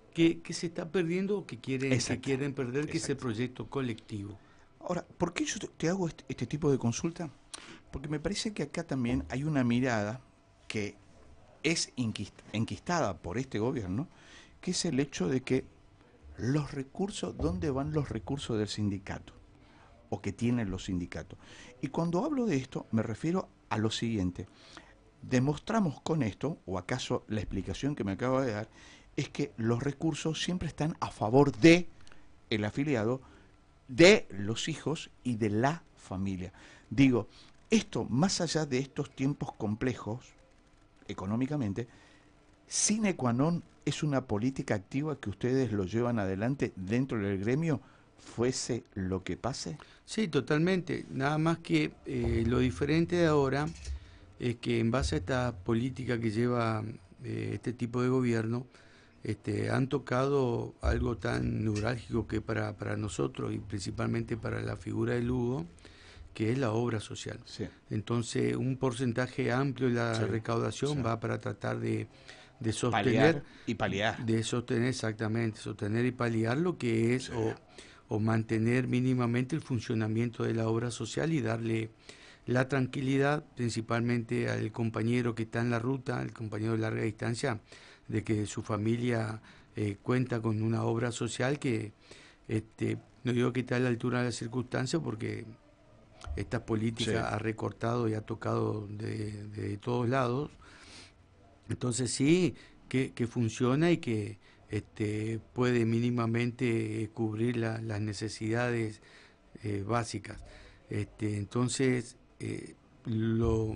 que se está perdiendo o que quieren perder, que es el proyecto colectivo. Ahora, ¿por qué yo te hago este tipo de consulta? Porque me parece que acá también hay una mirada que es enquistada por este gobierno, que es el hecho de que los recursos, ¿dónde van los recursos del sindicato? O que tienen los sindicatos. Y cuando hablo de esto, me refiero a lo siguiente. Demostramos con esto, o acaso la explicación que me acaba de dar, es que los recursos siempre están a favor de el afiliado, de los hijos y de la familia. Digo, esto, más allá de estos tiempos complejos, económicamente, sine qua non es una política activa que ustedes lo llevan adelante dentro del gremio, fuese lo que pase. Sí, totalmente. Nada más que lo diferente de ahora es que en base a esta política que lleva este tipo de gobierno, han tocado algo tan neurálgico que para nosotros y principalmente para la figura de Lugo, que es la obra social. Sí. Entonces, un porcentaje amplio de la Sí, recaudación sí. va para tratar de sostener, Paliar y paliar. de sostener exactamente, sostener y paliar lo que es Sí. o mantener mínimamente el funcionamiento de la obra social y darle la tranquilidad principalmente al compañero que está en la ruta, el compañero de larga distancia, de que su familia cuenta con una obra social que no digo que está a la altura de las circunstancias porque esta Sí. política ha recortado y ha tocado de todos lados. Entonces sí, que funciona y que puede mínimamente cubrir las necesidades básicas. Entonces, lo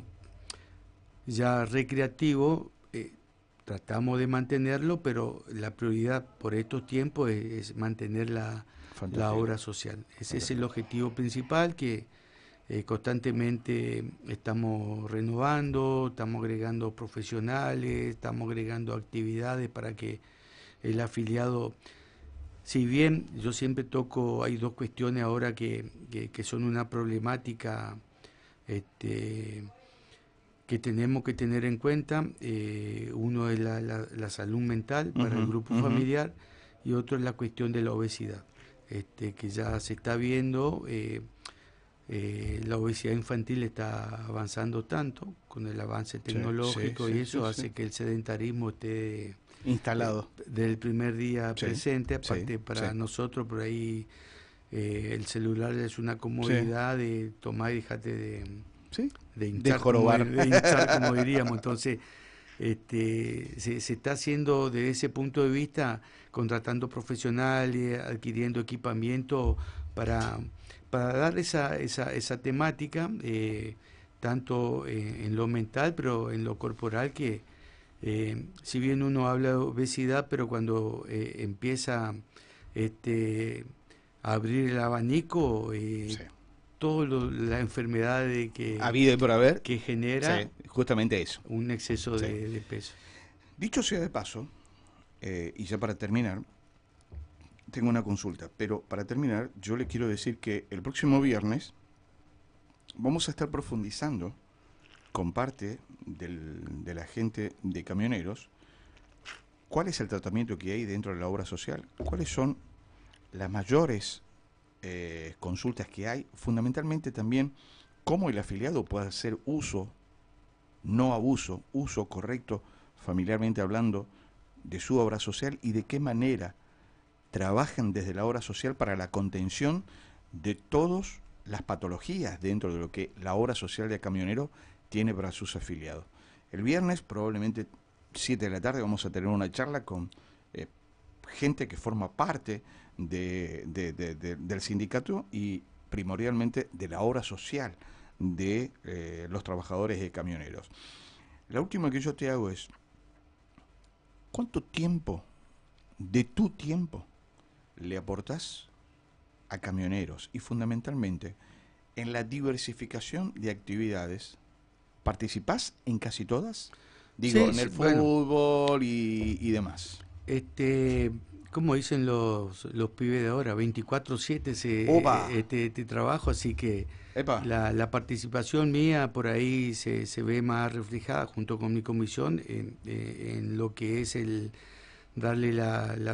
ya recreativo tratamos de mantenerlo, pero la prioridad por estos tiempos es mantener la Fantástico. obra social. Ese es el Fantástico. objetivo principal que constantemente estamos renovando, estamos agregando profesionales, estamos agregando actividades para que el afiliado, si bien yo siempre toco, hay dos cuestiones ahora que son una problemática este, que tenemos que tener en cuenta. Uno es la salud mental para el Ujú, grupo ujú. familiar y otro es la cuestión de la obesidad, que ya se está viendo. La obesidad infantil está avanzando tanto con el avance Sí, sí, tecnológico y sí, sí, eso sí. hace que el sedentarismo esté Instalado. del primer día Sí, presente. sí, Aparte sí. para nosotros por ahí el celular es una Sí. comodidad de tomar y dejarte Sí. de De hinchar jorobar. de hinchar como diríamos. Entonces se está haciendo desde ese punto de vista, contratando profesionales, adquiriendo equipamiento para, para dar esa temática, tanto en lo mental, pero en lo corporal, que si bien uno habla de obesidad, pero cuando empieza este, a abrir el abanico, Sí. todas las enfermedades Habido y por haber. que genera Sí, justamente eso. un exceso Sí. de peso. Dicho sea de paso, y ya para terminar, tengo una consulta, pero para terminar, yo le quiero decir que el próximo viernes vamos a estar profundizando con parte de la gente de camioneros cuál es el tratamiento que hay dentro de la obra social, cuáles son las mayores consultas que hay, fundamentalmente también cómo el afiliado puede hacer uso, no abuso, uso correcto, familiarmente hablando, de su obra social y de qué manera trabajan desde la obra social para la contención de todas las patologías dentro de lo que la obra social de camionero tiene para sus afiliados. El viernes, probablemente 7 de la tarde, vamos a tener una charla con gente que forma parte del sindicato y primordialmente de la obra social de los trabajadores de camioneros. La última que yo te hago es, ¿cuánto tiempo de tu tiempo le aportás a camioneros y fundamentalmente en la diversificación de actividades? ¿Participás en casi todas? Digo, Sí, en sí, el bueno, fútbol y demás. este, como dicen los pibes de ahora, 24/7 ¡Opa! este trabajo, así que ¡Epa! la participación mía por ahí se ve más reflejada junto con mi comisión en lo que es el darle la